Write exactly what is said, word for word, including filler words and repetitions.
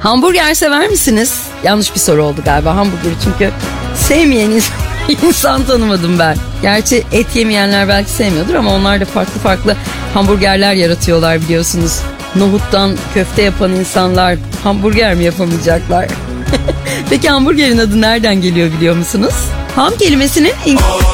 Hamburger sever misiniz? Yanlış bir soru oldu galiba hamburgeri, çünkü sevmeyen insan, insan tanımadım ben. Gerçi et yemeyenler belki sevmiyordur ama onlar da farklı farklı hamburgerler yaratıyorlar biliyorsunuz. Nohuttan köfte yapan insanlar hamburger mi yapamayacaklar? Peki hamburgerin adı nereden geliyor biliyor musunuz? Ham kelimesinin